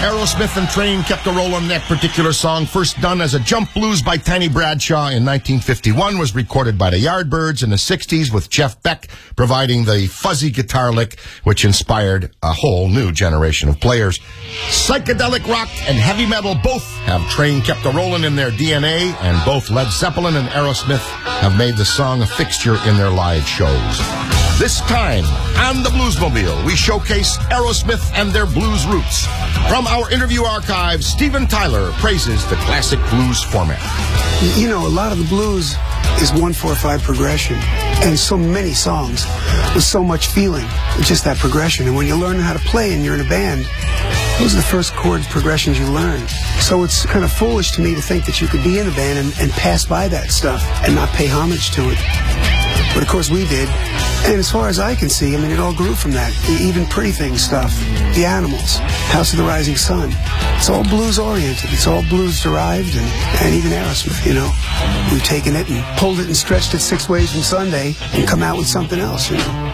Aerosmith and Train kept a rollin'. That particular song, first done as a jump blues by Tiny Bradshaw in 1951, was recorded by the Yardbirds in the 60s, with Jeff Beck providing the fuzzy guitar lick, which inspired a whole new generation of players. Psychedelic rock and heavy metal both have Train kept a rollin' in their DNA, and both Led Zeppelin and Aerosmith have made the song a fixture in their live shows. This time, on the Bluesmobile, we showcase Aerosmith and their blues roots. From our interview archive, Steven Tyler praises the classic blues format. You know, a lot of the blues is 1-4-5 progression, and so many songs with so much feeling, just that progression. And when you learn how to play and you're in a band, those are the first chord progressions you learn. So it's kind of foolish to me to think that you could be in a band and pass by that stuff and not pay homage to it. But of course we did. And as far as I can see, I mean, it all grew from that. Even Pretty Things stuff, The Animals, House of the Rising Sun. It's all blues-oriented. It's all blues-derived, and even Aerosmith, you know. We've taken it and pulled it and stretched it 6 ways from Sunday and come out with something else, you know.